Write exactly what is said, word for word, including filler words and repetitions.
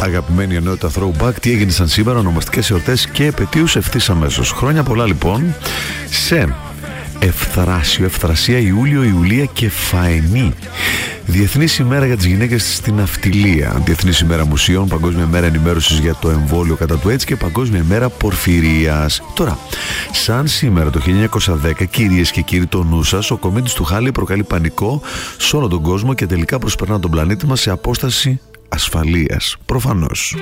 Αγαπημένη ενότητα Throwback, τι έγινε σαν σήμερα, ονομαστικές εορτές και επετείους ευθύς αμέσως. Χρόνια πολλά λοιπόν σε Ευθράσιο, Ευθρασία, Ιούλιο, Ιουλία και Φαενή. Διεθνής ημέρα για τις γυναίκες στην ναυτιλία. Διεθνής ημέρα μουσείων, Παγκόσμια μέρα ενημέρωσης για το εμβόλιο κατά του AIDS και Παγκόσμια μέρα πορφυρίας. Τώρα, σαν σήμερα το χίλια εννιακόσια δέκα, κυρίες και κύριοι, το νου σας, ο κομήτης του Χάλι προκαλεί πανικό σε όλο τον κόσμο και τελικά προσπερνά τον πλανήτη μας σε απόσταση ασφαλείας. Προφανώς.